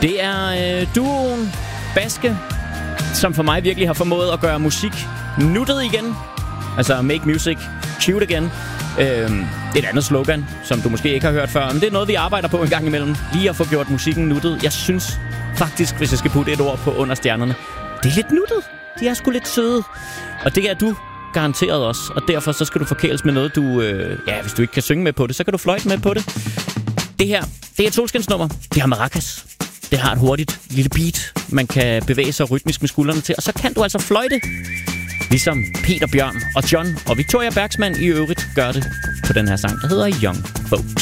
Det er duoen Baske, som for mig virkelig har formået at gøre musik nuttet igen. Altså make music cute again. Et andet slogan, som du måske ikke har hørt før, men det er noget, vi arbejder på en gang imellem. Lige at få gjort musikken nuttet. Jeg synes faktisk, hvis jeg skal putte et ord på under stjernerne, det er lidt nuttet. De er sgu lidt søde. Og det er du garanteret også. Og derfor så skal du forkæles med noget, du... hvis du ikke kan synge med på det, så kan du fløjte med på det. Det her, det er et solskinsnummer. Det har maracas. Det har et hurtigt lille beat, man kan bevæge sig rytmisk med skuldrene til. Og så kan du altså fløjte, ligesom Peter Bjørn og John og Victoria Bergsman i øvrigt gør det på den her sang, der hedder Young Folks.